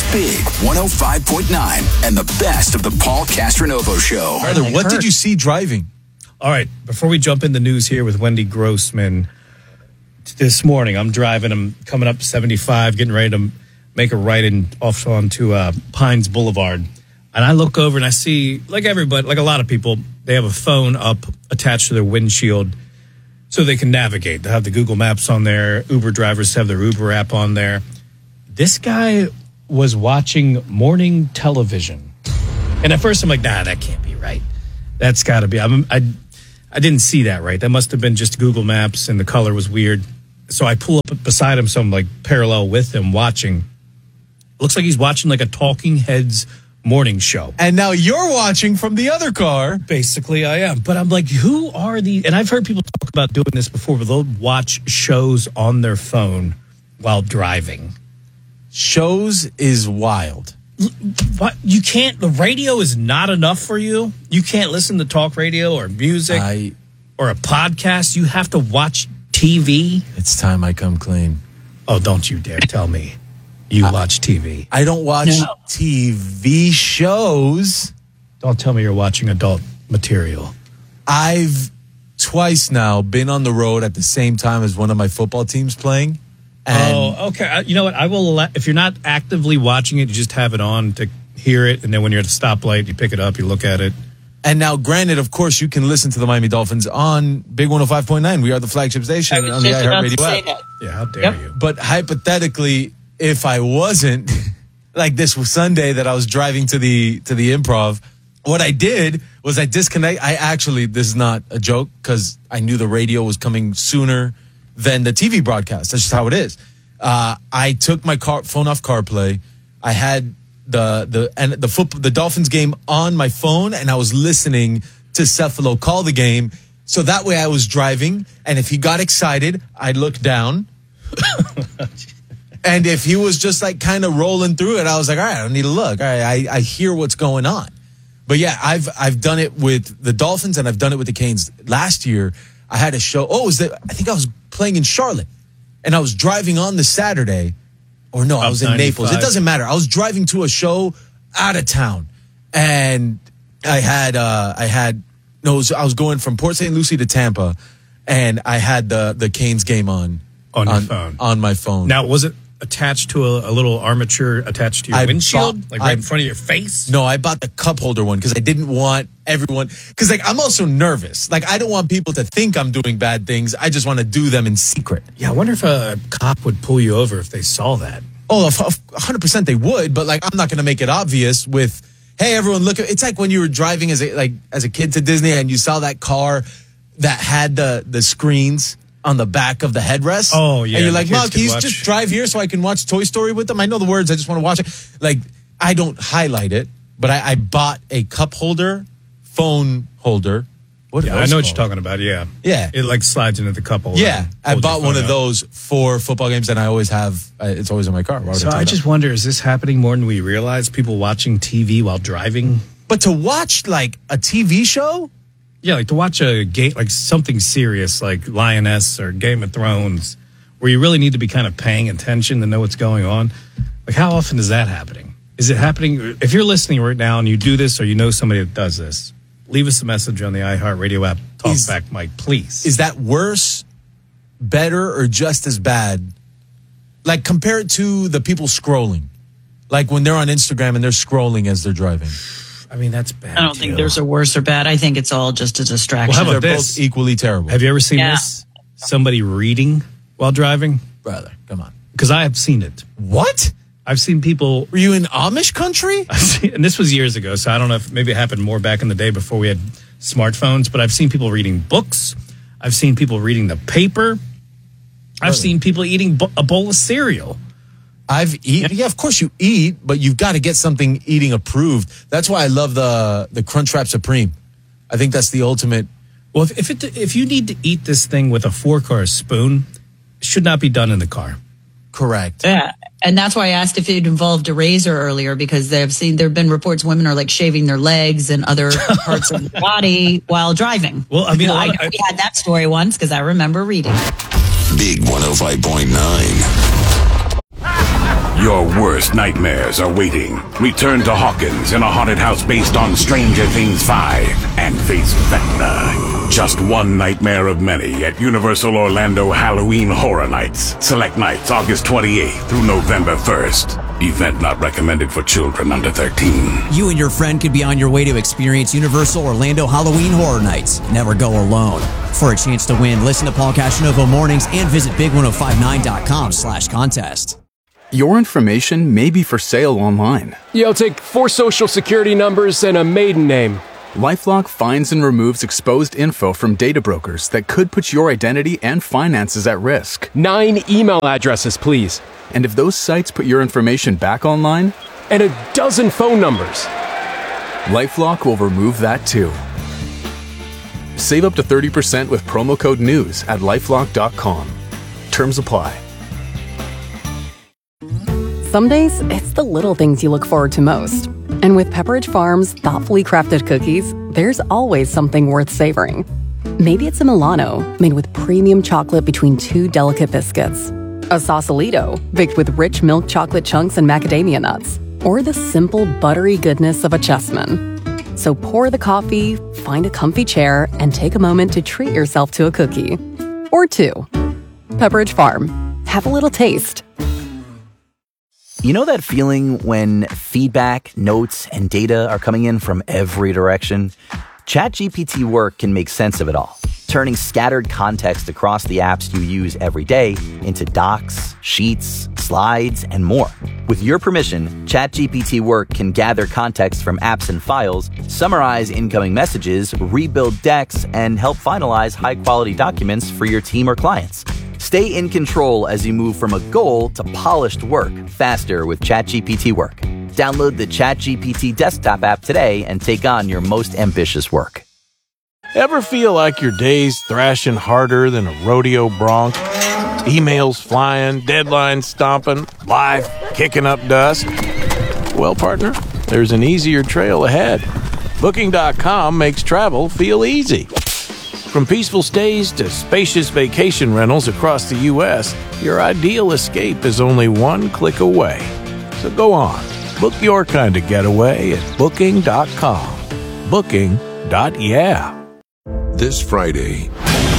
Big 105.9 and the best of the Paul Castronovo Show. Arthur, what did you see driving? All right, before we jump into news here with Wendy Grossman, this morning I'm driving, I'm coming up 75, getting ready to make a right off onto Pines Boulevard. And I look over and I see, like everybody, like a lot of people, they have a phone up attached to their windshield so they can navigate. They have the Google Maps on there. Uber drivers have their Uber app on there. This guy was watching morning television. And at first I'm like, nah, that can't be right. That's got to be. I didn't see that right. That must have been just Google Maps and the color was weird. So I pull up beside him, so I'm like parallel with him watching. Looks like he's watching like a Talking Heads morning show. And now you're watching from the other car. Basically, I am. But I'm like, who are these? And I've heard people talk about doing this before, but they'll watch shows on their phone while driving. Shows is wild. What? You can't, the radio is not enough for you? You can't listen to talk radio or music or a podcast? You have to watch TV? It's time I come clean. Oh, don't you dare tell me you watch TV. I don't watch TV shows. Don't tell me you're watching adult material. I've twice now been on the road at the same time as one of my football teams playing. Okay. You know what? I will. If you're not actively watching it, you just have it on to hear it, and then when you're at a stoplight, you pick it up, you look at it. And now, granted, of course, you can listen to the Miami Dolphins on Big 105.9. We are the flagship station on the iHeartRadio app. Yeah, how dare you? But hypothetically, if I wasn't, like this was Sunday that I was driving to the Improv, what I did was I disconnect. This is not a joke because I knew the radio was coming sooner than the TV broadcast. That's just how it is. I took my phone off CarPlay. I had the Dolphins game on my phone, and I was listening to Cephalo call the game. So that way I was driving, and if he got excited, I'd look down. And if he was just like kind of rolling through it, I was like, all right, I don't need to look. All right, I hear what's going on. But yeah, I've done it with the Dolphins, and I've done it with the Canes. Last year, I had a show. I think I was playing in Charlotte, and I was driving on the Saturday. Or no, I was in 95. Naples. It doesn't matter. I was driving to a show out of town, and I was going from Port St. Lucie to Tampa, and I had the Canes game on your phone. On my phone. Now, was it attached to a little armature attached to your windshield, right in front of your face? No, I bought the cup holder one because I didn't want everyone. Because I'm also nervous. Like, I don't want people to think I'm doing bad things. I just want to do them in secret. Yeah, I wonder if a cop would pull you over if they saw that. Oh, 100% they would, but like I'm not going to make it obvious with, hey, everyone, look. It's like when you were driving as a kid to Disney and you saw that car that had the screens on the back of the headrest. Oh, yeah. And you're like, Mom, can you just drive here so I can watch Toy Story with them? I know the words. I just want to watch it. Like, I don't highlight it, but I bought a cup holder, phone holder. I know what you're talking about, yeah. Yeah. It like slides into the cup holder. Yeah. I bought one of those for football games, and I always have, it's always in my car. So I just wonder, is this happening more than we realize? People watching TV while driving? But to watch like a TV show? Yeah, like to watch a game, like something serious, like Lioness or Game of Thrones, where you really need to be kind of paying attention to know what's going on. Like, how often is that happening? Is it happening? If you're listening right now and you do this or you know somebody that does this, leave us a message on the iHeartRadio app. Talkback Mike, please. Is that worse, better, or just as bad? Like, compare it to the people scrolling. Like when they're on Instagram and they're scrolling as they're driving. I mean, that's bad. I don't think there's a worse or bad. I think it's all just a distraction. Well, how about They're this? both equally terrible. Have you ever seen this? Somebody reading while driving? Brother, come on. Because I have seen it. What? I've seen people. Were you in Amish country? And this was years ago, so I don't know if maybe it happened more back in the day before we had smartphones, but I've seen people reading books. I've seen people reading the paper. I've seen people eating a bowl of cereal. I've eaten. Yeah, of course you eat, but you've got to get something eating approved. That's why I love the Crunchwrap Supreme. I think that's the ultimate. Well, if you need to eat this thing with a fork or a spoon, it should not be done in the car. Correct. Yeah. And that's why I asked if it involved a razor earlier, because there have been reports women are like shaving their legs and other parts of the body while driving. Well, I mean, we had that story once because I remember reading. Big 105.9. Your worst nightmares are waiting. Return to Hawkins in a haunted house based on Stranger Things 5 and face Vecna. Just one nightmare of many at Universal Orlando Halloween Horror Nights. Select nights August 28th through November 1st. Event not recommended for children under 13. You and your friend could be on your way to experience Universal Orlando Halloween Horror Nights. Never go alone. For a chance to win, listen to Paul Castanovo Mornings and visit big1059.com/contest. Your information may be for sale online. Yeah, I'll take 4 social security numbers and a maiden name. LifeLock finds and removes exposed info from data brokers that could put your identity and finances at risk. 9 email addresses, please. And if those sites put your information back online, and a dozen phone numbers, LifeLock will remove that too. Save up to 30% with promo code NEWS at LifeLock.com. Terms apply. Some days, it's the little things you look forward to most. And with Pepperidge Farm's thoughtfully crafted cookies, there's always something worth savoring. Maybe it's a Milano, made with premium chocolate between 2 delicate biscuits. A Sausalito, baked with rich milk chocolate chunks and macadamia nuts. Or the simple, buttery goodness of a Chessman. So pour the coffee, find a comfy chair, and take a moment to treat yourself to a cookie. Or 2. Pepperidge Farm. Have a little taste. You know that feeling when feedback, notes, and data are coming in from every direction? ChatGPT Work can make sense of it all, turning scattered context across the apps you use every day into docs, sheets, slides, and more. With your permission, ChatGPT Work can gather context from apps and files, summarize incoming messages, rebuild decks, and help finalize high-quality documents for your team or clients. Stay in control as you move from a goal to polished work faster with ChatGPT Work. Download the ChatGPT desktop app today and take on your most ambitious work. Ever feel like your day's thrashing harder than a rodeo bronc? Emails flying, deadlines stomping, life kicking up dust? Well, partner, there's an easier trail ahead. Booking.com makes travel feel easy. From peaceful stays to spacious vacation rentals across the U.S., your ideal escape is only one click away. So go on, book your kind of getaway at Booking.com. Booking.yeah. This Friday.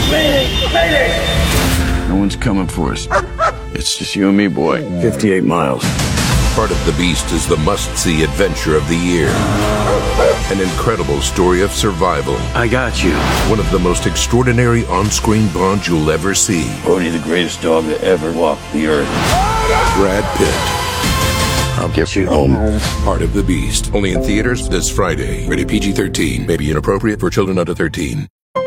No one's coming for us. It's just you and me, boy. 58 miles. Part of the Beast is the must-see adventure of the year. An incredible story of survival. I got you. One of the most extraordinary on-screen bonds you'll ever see. Bodhi, the greatest dog that ever walked the earth. Brad Pitt. I'll get you home. Part of the Beast. Only in theaters this Friday. Rated PG-13. May be inappropriate for children under 13.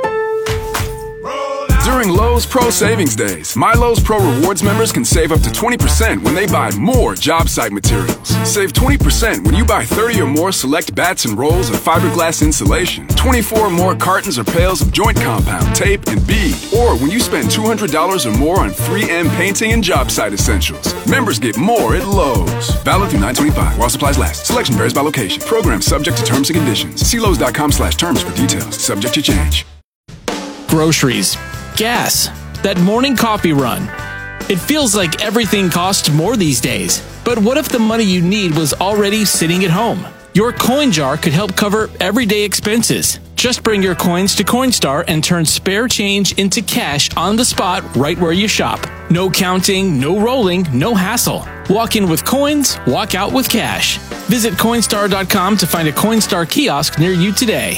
During Lowe's Pro Savings Days, My Lowe's Pro Rewards members can save up to 20% when they buy more job site materials. Save 20% when you buy 30 or more select bats and rolls of fiberglass insulation, 24 or more cartons or pails of joint compound, tape, and bead, or when you spend $200 or more on 3M painting and job site essentials. Members get more at Lowe's. Valid through 9/25 while supplies last. Selection varies by location. Program subject to terms and conditions. See Lowe's.com/terms for details. Subject to change. Groceries. Gas, that morning coffee run. It feels like everything costs more these days. But what if the money you need was already sitting at home? Your coin jar could help cover everyday expenses. Just bring your coins to Coinstar and turn spare change into cash on the spot right where you shop. No counting, no rolling, no hassle. Walk in with coins, walk out with cash. Visit Coinstar.com to find a Coinstar kiosk near you today.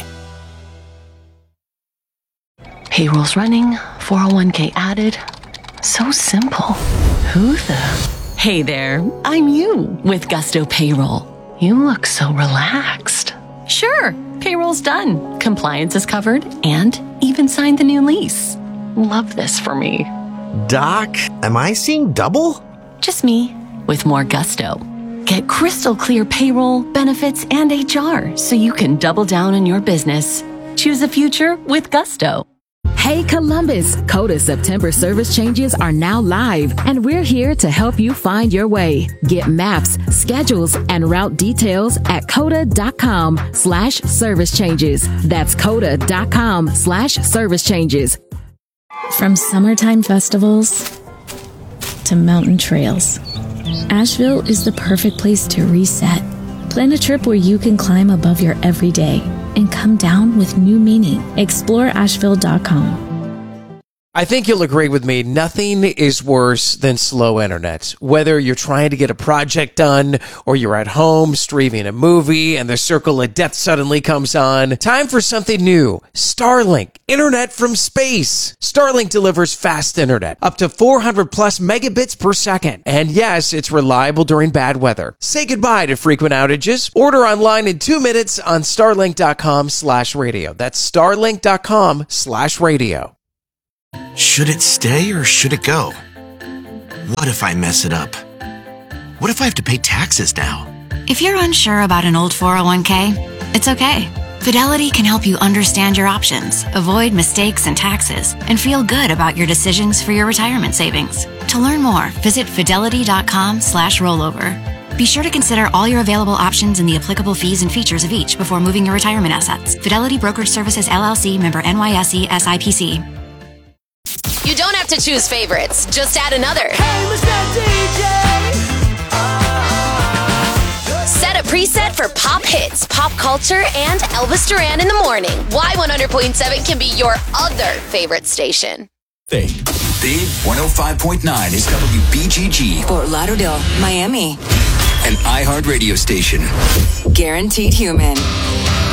Payroll's running, 401k added. So simple. Who the? Hey there, I'm you with Gusto Payroll. You look so relaxed. Sure, payroll's done. Compliance is covered and even signed the new lease. Love this for me. Doc, am I seeing double? Just me with more gusto. Get crystal clear payroll, benefits, and HR so you can double down on your business. Choose a future with Gusto. Hey Columbus, Coda September service changes are now live, and we're here to help you find your way. Get maps, schedules, and route details at coda.com/service changes. That's coda.com/service changes. From summertime festivals to mountain trails, Asheville is the perfect place to reset. Plan a trip where you can climb above your everyday and come down with new meaning. Explore Asheville.com. I think you'll agree with me, nothing is worse than slow internet. Whether you're trying to get a project done or you're at home streaming a movie and the circle of death suddenly comes on, time for something new. Starlink, internet from space. Starlink delivers fast internet, up to 400 plus megabits per second. And yes, it's reliable during bad weather. Say goodbye to frequent outages. Order online in 2 minutes on starlink.com/radio. That's starlink.com/radio. Should it stay or should it go? What if I mess it up? What if I have to pay taxes now? If you're unsure about an old 401k, it's okay. Fidelity can help you understand your options, avoid mistakes and taxes, and feel good about your decisions for your retirement savings. To learn more, visit fidelity.com/rollover. Be sure to consider all your available options and the applicable fees and features of each before moving your retirement assets. Fidelity Brokerage Services, LLC, member NYSE, SIPC. You don't have to choose favorites. Just add another. Hey, Mr. DJ. Set a preset for pop hits, pop culture, and Elvis Duran in the morning. Y100.7 can be your other favorite station. Big 105.9 is WBGG. Fort Lauderdale, Miami. An iHeart radio station. Guaranteed human.